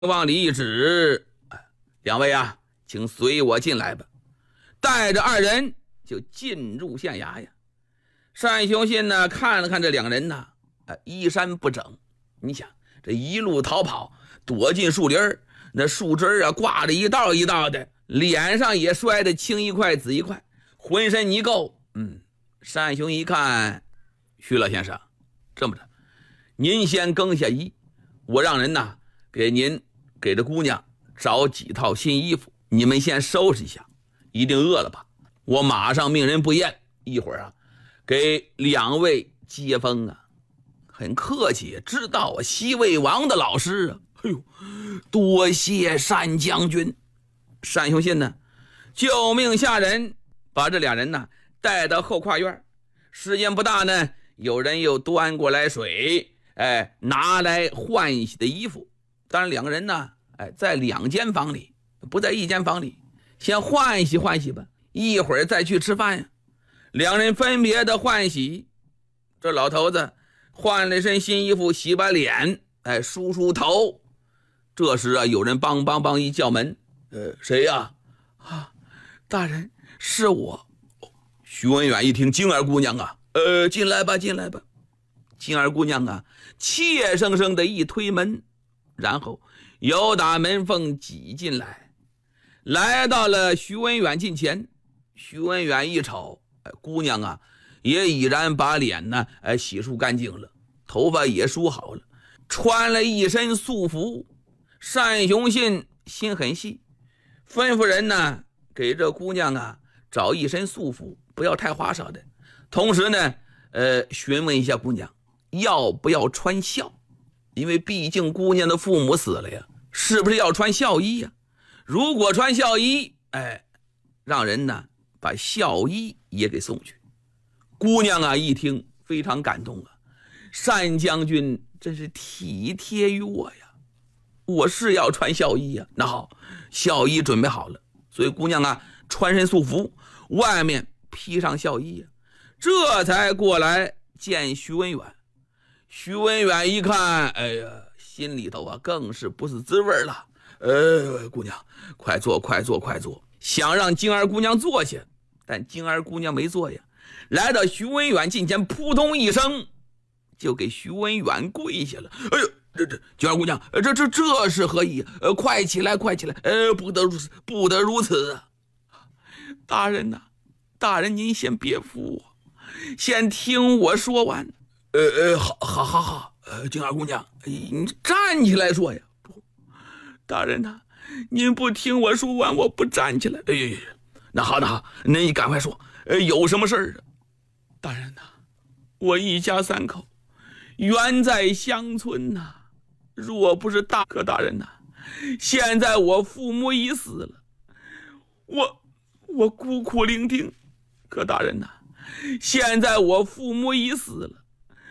往里一指，两位啊，请随我进来吧。带着二人就进入县衙呀。单雄信呢，看了看这两人呢，衣衫不整。你想，这一路逃跑，躲进树林，那树枝啊挂着一道一道的，脸上也摔得青一块紫一块，浑身泥垢。单雄一看，徐老先生，这么着，您先更下衣，我让人呢给您给这姑娘找几套新衣服，你们先收拾一下，一定饿了吧？我马上命人不验，一会儿啊给两位接风啊。很客气，知道啊，西魏王的老师啊。多谢单将军。单雄信呢就命下人把这俩人呢带到后跨院。时间不大呢，有人又端过来水，拿来换洗的衣服。当然两个人呢在两间房里，不在一间房里，先换洗换洗吧，一会儿再去吃饭呀。两人分别的换洗，这老头子换了一身新衣服，洗把脸，梳梳头。这时啊，有人梆梆梆一叫门，谁呀？大人，是我。徐文远一听，静儿姑娘啊，进来吧，进来吧。静儿姑娘啊，怯生生的一推门，然后由打门缝挤进来，来到了徐文远近前。徐文远一瞅，姑娘啊，也已然把脸呢，洗漱干净了，头发也梳好了，穿了一身素服。单雄信心很细，吩咐人呢给这姑娘啊找一身素服，不要太花哨的。同时呢，询问一下姑娘要不要穿孝，因为毕竟姑娘的父母死了呀，是不是要穿孝衣呀？如果穿孝衣，让人呢把孝衣也给送去。姑娘啊一听非常感动啊，单将军真是体贴于我呀，我是要穿孝衣呀。那好，孝衣准备好了，所以姑娘啊穿身素服，外面披上孝衣呀，这才过来见徐文远。徐文远一看，心里头啊更是不是滋味了。姑娘，快坐，快坐，快坐。想让静儿姑娘坐下，但静儿姑娘没坐呀。来到徐文远近前，扑通一声就给徐文远跪下了。静儿姑娘，这是何意？快起来，快起来！不得如此，不得如此啊！大人呐，大人您先别扶我，先听我说完。好，静儿姑娘，你站起来说呀！不，大人呐，您不听我说完，我不站起来。那好，那你赶快说，有什么事儿啊？大人呐，我一家三口原在乡村呐，若不是大哥大人呐，现在我父母已死了，我孤苦伶仃。可大人呐，现在我父母已死了，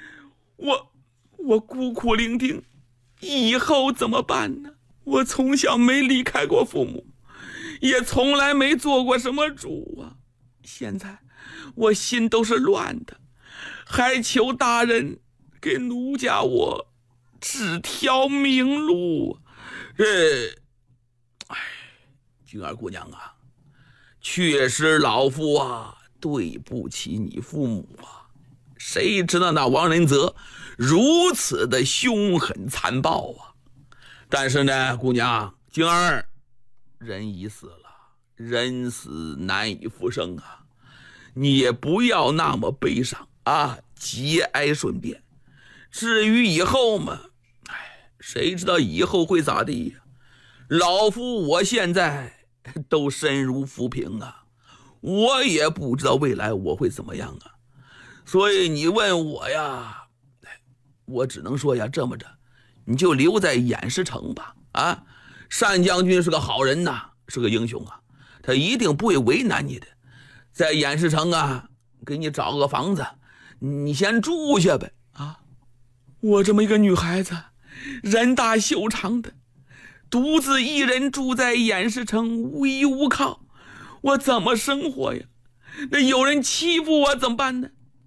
我孤苦伶仃，以后怎么办呢？我从小没离开过父母，也从来没做过什么主啊，现在我心都是乱的，还求大人给奴家我指条明路。静儿姑娘啊，确实老夫啊对不起你父母啊，谁知道那王仁泽如此的凶狠残暴啊！但是呢，姑娘静儿，人已死了，人死难以复生啊，你也不要那么悲伤啊，节哀顺变。至于以后嘛，谁知道以后会咋地呀？老夫我现在都身如浮萍啊，我也不知道未来我会怎么样啊。所以你问我呀，我只能说呀，这么着，你就留在偃师城吧。单将军是个好人呐，是个英雄啊，他一定不会为难你的。在偃师城啊，给你找个房子，你先住下呗。我这么一个女孩子，人大修长的，独自一人住在偃师城，无依无靠，我怎么生活呀？那有人欺负我怎么办呢？